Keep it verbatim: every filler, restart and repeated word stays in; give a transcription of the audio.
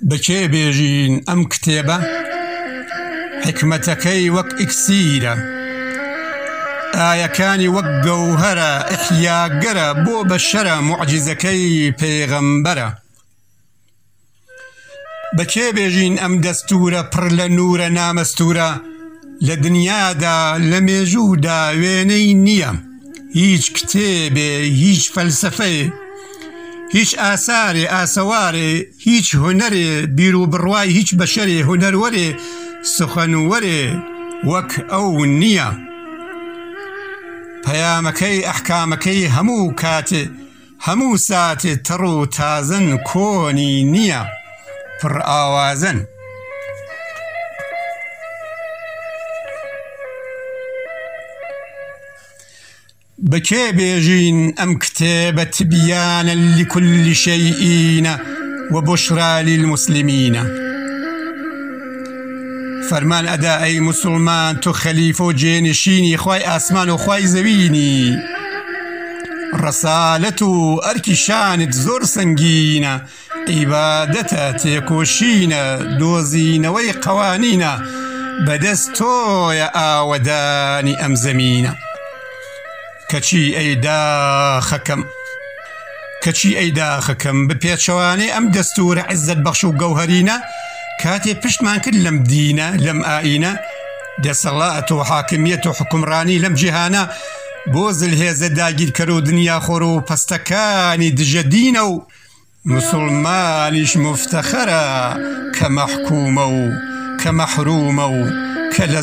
بەکێ بێژین ئەم کتێبە حکمەتەکەی وەک ئیکسیرە، ئایەکانی وەک گەوهەرە، ئیحیاگەرە بۆ بەشەرە، موعجیزەکەی پێغەمبەرە. بەکێ بێژین ئەم دەستورە پڕ لە نورە نامەستورە، لە دنیادا لە مێژوودا وێنەی نییە، هیچ کتێبێ، هیچ فەلسەفەیە، هیچ ئاسارێ ئاسەوارێ، هیچ هونەرێ بیر و بڕوای هیچ بەشەرێ، هونەروەرێ سخەنوەرێ وەک ئەو نییە. پەیامەکەی ئەحکامەکەی هەموو کاتێ هەموو ساتێ تەڕ و تازەن، کۆنی نییە پڕ ئاوازەن. بەکێ بێژین ئەم کتێبە تبیانە لكل شيء وبشرى للمسلمين. فەرمان ئەدا ئەی موسڵمان، تۆ خەلیفە و جێنشینی خوای ئاسمان و خوای زەوینی، ڕەسالەت و ئەرکی شانت زۆر سەنگینە، عیبادەتە تێکۆشینە، دۆزینەوەی قەوانینە، بەدەست تۆیە ئاوەدانی ئەم زەمینە. کەچی ئەی داخەکەم کەچی ئەی داخەکەم بە پێچەوانەی ئەم دەستورە عیززەت بەخش و گەوهەرینە، کاتێ پشتمان کرد لەم دینە لەم ئائینە، دەسەڵات و حاکمیەت و حکومڕانی لەم جیهانە، بۆ زلهێزە داگیرکەر و دنیا خۆر و پەستەکانی دژە دینە، و موسڵمانیش مفتەخەرە کە مەحکومە و کە مەحرومە و کە لە